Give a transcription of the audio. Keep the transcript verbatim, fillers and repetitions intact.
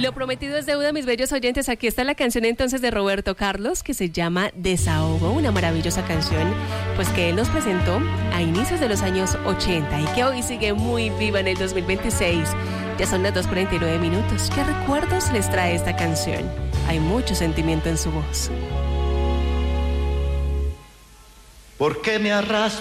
Lo prometido es deuda, mis bellos oyentes. Aquí está la canción entonces de Roberto Carlos, que se llama Desahogo, una maravillosa canción, pues que él nos presentó a inicios de los años ochenta y que hoy sigue muy viva en el dos mil veintiséis. Ya son las dos cuarenta y nueve minutos. ¿Qué recuerdos les trae esta canción? Hay mucho sentimiento en su voz. ¿Por qué me arrastras